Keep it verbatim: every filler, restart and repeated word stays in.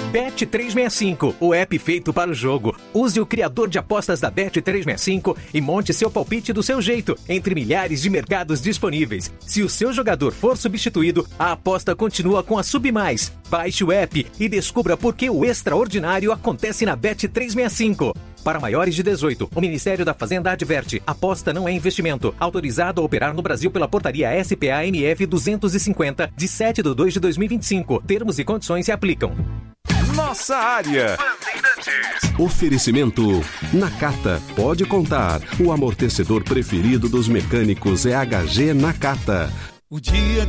Bet trezentos e sessenta e cinco, o app feito para o jogo. Use o criador de apostas da Bet trezentos e sessenta e cinco e monte seu palpite do seu jeito, entre milhares de mercados disponíveis. Se o seu jogador for substituído, a aposta continua com a Submais. Baixe o app e descubra por que o extraordinário acontece na Bet trezentos e sessenta e cinco. Para maiores de dezoito, o Ministério da Fazenda adverte: aposta não é investimento. Autorizado a operar no Brasil pela portaria S P A M F duzentos e cinquenta, de sete de dois de dois mil e vinte e cinco. Termos e condições se aplicam. Nossa área. Oferecimento Nakata. Pode contar. O amortecedor preferido dos mecânicos é H G Nakata. O dia